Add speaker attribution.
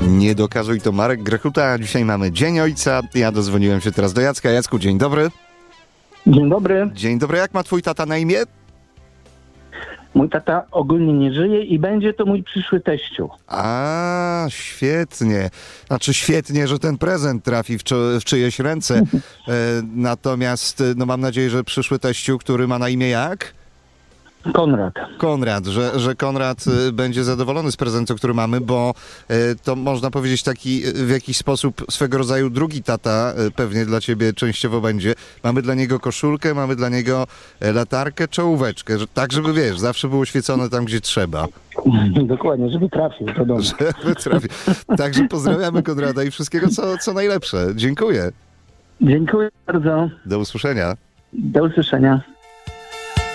Speaker 1: Nie dokazuj, to Marek Grechuta, a dzisiaj mamy Dzień Ojca. Ja dodzwoniłem się teraz do Jacka. Jacku, dzień dobry.
Speaker 2: Dzień dobry.
Speaker 1: Dzień dobry, jak ma twój tata na imię?
Speaker 2: Mój tata ogólnie nie żyje i będzie to mój przyszły teściu.
Speaker 1: A, świetnie. Znaczy świetnie, że ten prezent trafi w czyjeś ręce. Natomiast no mam nadzieję, że przyszły teściu, który ma na imię jak?
Speaker 2: Konrad.
Speaker 1: Że Konrad będzie zadowolony z prezentu, który mamy, bo to można powiedzieć taki w jakiś sposób swego rodzaju drugi tata pewnie dla ciebie częściowo będzie. Mamy dla niego koszulkę, mamy dla niego latarkę, czołóweczkę, tak żeby wiesz, zawsze było świecone tam, gdzie trzeba.
Speaker 2: Dokładnie, żeby trafił do domu.
Speaker 1: Żeby trafił. Także pozdrawiamy Konrada i wszystkiego co najlepsze. Dziękuję.
Speaker 2: Dziękuję bardzo.
Speaker 1: Do usłyszenia.
Speaker 2: Do usłyszenia.